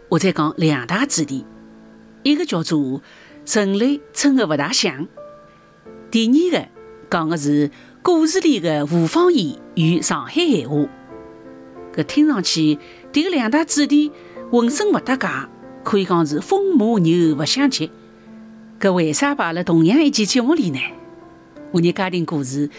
我再讲两大主题，一个叫做人类真的不大像，第二个讲的是故事里的吴方言与上海闲话。搿听上去，迭个两大主题浑身不搭界，可以讲是风马牛不相及。搿为啥摆辣同样一期节目里呢？我的家庭故事